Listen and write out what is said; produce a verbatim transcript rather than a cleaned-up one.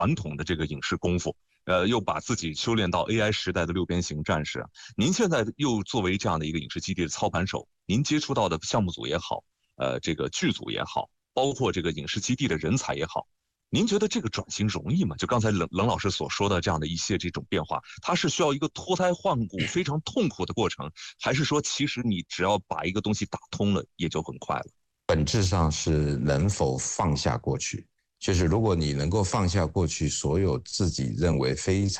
传统的这个影视功夫，呃，又把自己修炼到 A I 时代的六边形战士。您现在又作为这样的一个影视基地的操盘手，您接触到的项目组也好，呃，这个剧组也好，包括这个影视基地的人才也好，您觉得这个转型容易吗？就刚才冷冷老师所说的这样的一些这种变化，它是需要一个脱胎换骨、非常痛苦的过程，还是说其实你只要把一个东西打通了，也就很快了？ 本质上是能否放下过去，就是如果你能够放下过去所有自己认为非常